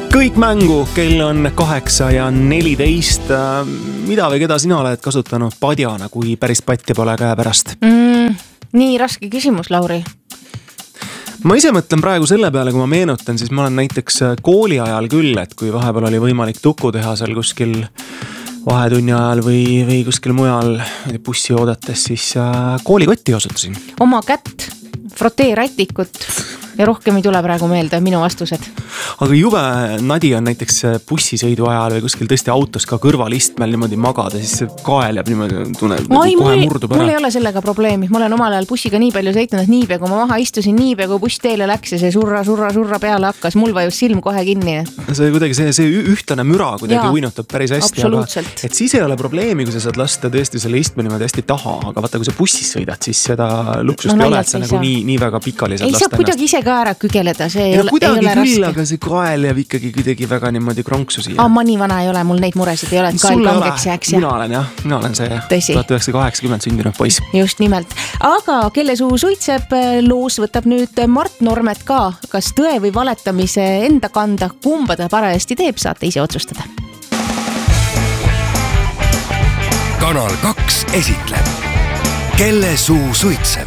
Kõik mängu, kell on 8:14. Mida või keda sina oled kasutanud padjana, kui päris patti pole käepärast? Nii raske küsimus, Lauri. Ma ise mõtlen praegu selle peale, kui ma meenutan, siis ma olen näiteks kooli ajal küll, et kui vahepeal oli võimalik tuku teha seal kuskil vahetunni ajal või kuskil mujal bussi oodates, siis koolikotti osutasin. Oma kätt, froteerätikut ja rohkem ei tule praegu meelde minu vastused. Aga jube nadi on näiteks bussisõidu ajal või kuskil tõesti autos ka kõrvalistmel niimoodi magada, siis kael jääb niimoodi tunneb, kohe murdub ära. Mul ei ole sellega probleemi. Ma olen omal ajal bussiga nii palju sõitnud, et niipea kui ma maha istusin, niipea kui buss teele läks ja see surra peale hakkas, mul vajus silm kohe kinni. See kuidagi see ühtlane müra kuidagi uinutab päris hästi. Absoluutselt. Et siis ei ole probleemi, kui sa saad lasta tõesti selle istme niimoodi hästi taha, aga vaata, kui sa bussis sõidad, siis seda luksust ei ole, et sa nagu nii väga pikali saad lasta ennast. Ei saa kuidagi ise ka ära kügeleda, see ei ole küll, aga see kael jääb ikkagi kuidagi väga niimoodi kronksu siia. Ma nii vana ei ole, mul neid muresid ei ole, et kael kangeks jääks. Mina olen see 1980 sündinud poiss. Just nimelt. Aga kelle suu suitseb, loos võtab nüüd Mart Normet ka. Kas tõe või valetamise enda kanda, kumba ta parajasti teeb, saate ise otsustada. Kanal 2 esitleb Kelle suu suitseb.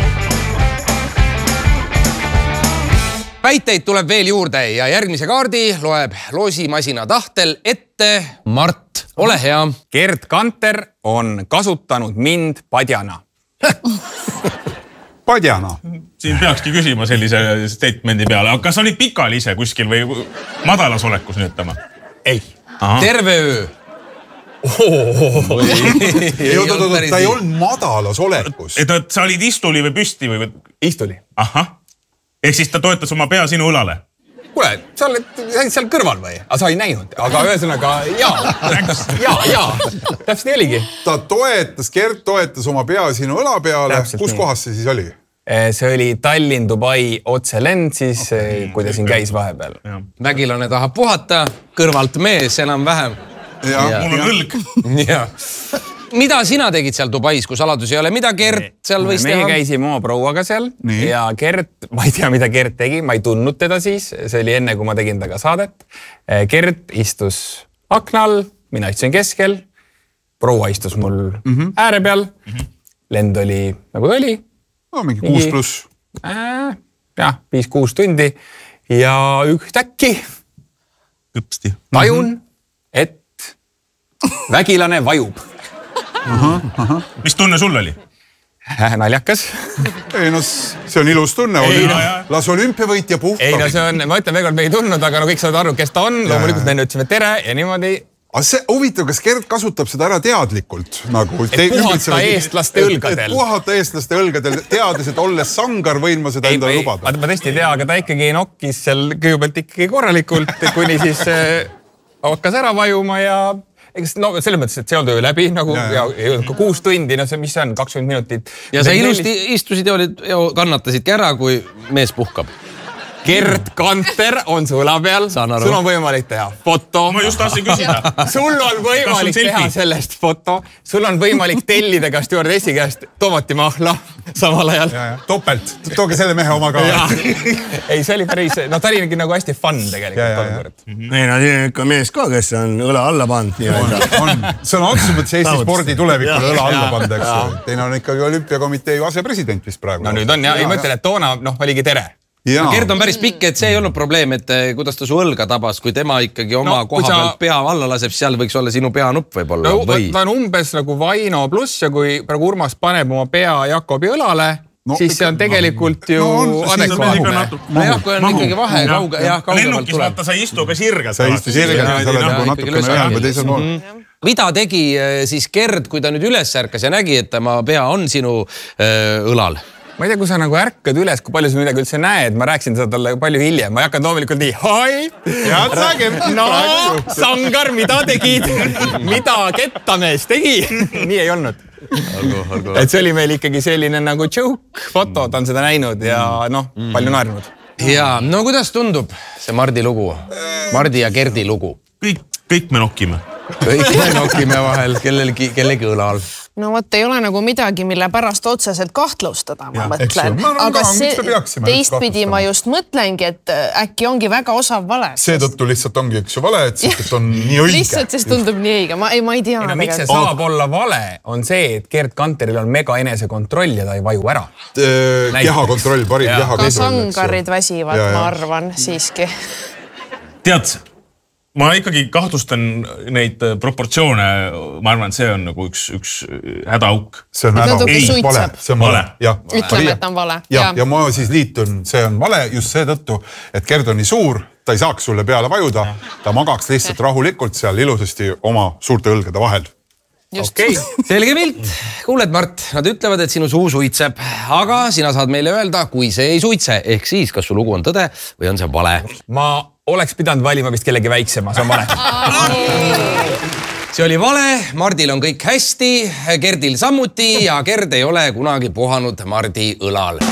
Väiteid tuleb veel juurde ja järgmise kaardi loeb loosimasina tahtel ette Mart. Ole hea. Gerd Kanter on kasutanud mind padjana. Padjana? Siin peakski küsima sellise statemendi peale. Aga kas olid pikal ise kuskil või madalas olekus nüüdtama? Ei. Terve öö. Ta ei olnud madalas olekus. Et sa olid istuli või püsti või? Istuli. Ahah. Ehk siis ta toetas oma pea sinu õlale? Kuule, sa oled seal kõrval või? Aga sa ei näinud. Aga ühesõnaga, jaa. Täpselt nii oligi. Gerd toetas oma pea sinu õla peale. Kus kohas see siis oli? See oli Tallinn-Dubai otselend, siis kui ta siin käis vahepeal. Vägilane tahab puhata, kõrvalt mees enam vähem. Mul on õlg. Mida sina tegid seal Dubais, kui saladusi ei ole? Mida Gerd seal võis teha? Meie käisime oma prouaga seal ja Gerd, ma ei tea, mida Gerd tegi, ma ei tundnud teda siis. See oli enne, kui ma tegin taga saadet. Gerd istus aknal, mina istusin keskel, proua istus mul ääre peal. Lend oli nagu ta oli. Mingi 6+. Jah, 5-6 tundi ja ühtäkki tajun, et vägilane vajub. Mis tunne sul oli? Naljakas. Ei no, see on ilus tunne. Las olümpiavõitja puhkab. Ei no see on, ma ütlen veel kord, me ei tundnud, aga no kõik saavad aru, kes ta on. Loomulikult me ütlesime tere ja niimoodi. Aga see huvitav, kas Gerd kasutab seda ära teadlikult? Et puhata eestlaste õlgadel. Et puhata eestlaste õlgadel, teades, et olles sangar võin ma seda endale lubada. Ma tõesti ei tea, aga ta ikkagi nokkis seal kõigepealt ikkagi korralikult, kuni siis hakkas ära vajuma ja no selles mõttes, et see on töö läbi nagu ja 6 tundi, no see mis see on, 20 minutit. Ja sa ilusti istusid ja kannatasidki ära, kui mees puhkab. Gerd Kanter on su õla peal, sul on võimalik teha foto. Ma just tahtsin küsida. Sul on võimalik teha sellest foto, sul on võimalik tellida ka stjuardessi käest tomatimahla samal ajal. Topelt, tooge selle mehe oma ka. Ei, see oli päris, no ta oli nagu hästi fun tegelikult. Ei, no siin on ikka mees ka, kes on õla alla pand. See on otsus mõttes Eesti spordi tulevikul õla alla pand, eks. Teine on ikkagi olümpiakomitee asepresident vist praegu. No nüüd on ja ei mõtlen, et toona oligi tere. Gerd on päris pikk, et see ei olnud probleem, et kuidas ta su õlga tabas, kui tema ikkagi oma koha pealt pea alla laseb, seal võiks olla sinu peanupp võib-olla. Ta on umbes nagu Vaino pluss ja kui praegu Urmas paneb oma pea Jakobi õlale, siis see on tegelikult ju adekvaatne. Jah, kui on ikkagi vahe kaugemalt tuleb. Lennukis vaata, sa ei istu ka sirgelt. Sa ei istu sirgelt, sa oled nagu natukene ühel või teisel pool. Mida tegi siis Gerd, kui ta nüüd üles ärkas ja nägi, et tema pea on sinu õlal? Ma ei tea, kui sa nagu ärkad üles, kui palju sa midagi üldse näed, ma rääksin seda talle palju hiljem. Ma ei hakanud loomulikult nii, no, sangar, mida tegid? Mida kettamees tegi? Nii ei olnud. Et see oli meil ikkagi selline nagu joke foto, ta on seda näinud ja palju naernud. Ja, no kuidas tundub see Mardi lugu? Mardi ja Gerdi lugu? Kõik me nokkime. kõik nokime vahel, kellegi õlal. No vot, ei ole nagu midagi, mille pärast otseselt kahtlustada, ma mõtlen. Aga teistpidi ma just mõtlengi, et äkki ongi väga osav vale. Seetõttu lihtsalt ongi üks vale, et on nii õige. Lihtsalt sest tundub nii õige, ma ei tea. Miks see saab olla vale, on see, et Gerd Kanteril on mega enesekontroll ja ta ei vaju ära. Kehakontroll, parim kehakontroll. Ka sangarid väsivad, ma arvan, siiski. Tead, ma ikkagi kahtlustan neid proportsioone, ma arvan, et see on nagu üks hädaauk. See on vale, see on vale. Ütleme, et on vale. Ja ma siis liitun, see on vale just seetõttu, et Gerd on nii suur, ta ei saaks sulle peale vajuda, ta magaks lihtsalt rahulikult seal ilusasti oma suurte õlgade vahel. Okei, selge pilt. Kuuled, Mart, nad ütlevad, et sinu suu suitseb, aga sina saad meile öelda, kui see ei suitse, ehk siis, kas su lugu on tõde või on see vale? Ma oleks pidanud valima vist kellegi väiksema, see on vale. See oli vale, Mardil on kõik hästi, Gerdil sammuti ja Gerd ei ole kunagi puhanud Mardi õlal.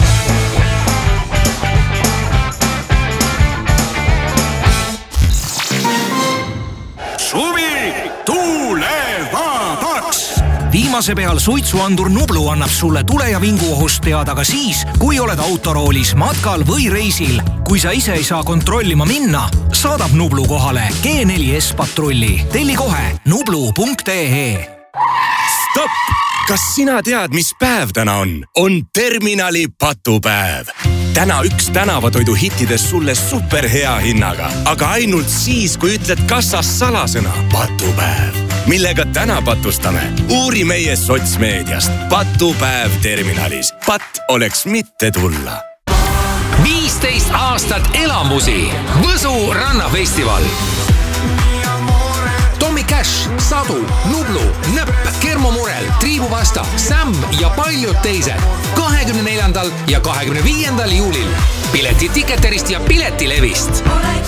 Suvi tulevadaks! Viimase peal suitsuandur Nublu annab sulle tule- ja vinguohust teada ka siis, kui oled autoroolis, matkal või reisil. Kui sa ise ei saa kontrollima minna, saadab Nublu kohale G4S patrulli. Telli kohe nublu.ee. Stopp! Kas sina tead, mis päev täna on? On terminali patupäev. Täna üks tänavatoidu hittidest sulle superhea hinnaga, aga ainult siis, kui ütled kassas salasõna patupäev. Millega täna patustame? Uuri meie sotsmeediast. Patupäev terminalis. Pat oleks mitte tulla. 15 aastat elamusi. Võsu rannafestival. Tommy Cash, Sadu, Nublu, Nõpp, Kermo Murel, Triibu Vasta, Sam ja paljud teised. 24. ja 25. juulil. Pileti Ticketerist ja Piletilevist.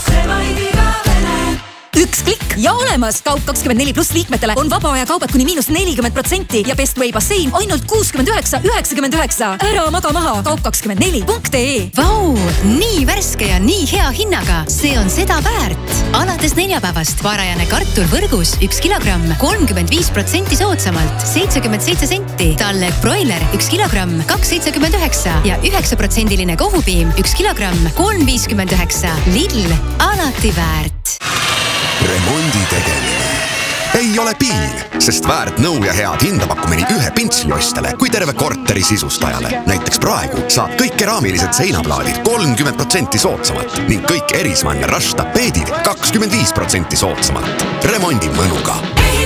Üks klikk ja olemas! Kaup24+ liikmetele on vaba aja kaubad kuni -40% ja Best Way bassein ainult 69,99. Ära maga maha kaup24.ee. Vau, nii värske ja nii hea hinnaga. See on seda väärt. Alates neljapäevast varajane kartul võrgus 1 kilogramm 35% soodsamalt 77 senti. Talle broiler 1 kilogramm 2,79 ja 9% kohupiim 1 kilogramm 3,59. Lidl, alati väärt. Remondi tegemine ei ole piin, sest väärt nõu ja head hinda pakkumine ühe pintsliostele kui terve korteri sisustajale. Näiteks praegu saab kõik keraamilised seinaplaadid 30% soodsamalt ning kõik Erismann ja Rush tapeedid 25% soodsamalt. Remondi mõnuga.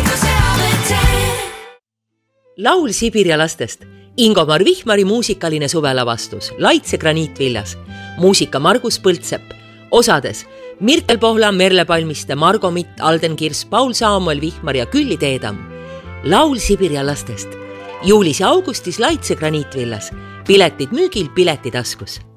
Laul Sibiria lastest. Ingomar Vihmari muusikaline suvelavastus Laitse graniitviljas. Muusika Margus Põltsepp. Osades Mirkel Pohla, Merle Palmiste, Margo Mitt, Alden Kirs, Paul Saamuel Vihmar ja Külli Teedam. Laul Sibiria lastest. Juulis ja augustis Laitse graniitvillas. Piletid müügil Piletitaskus.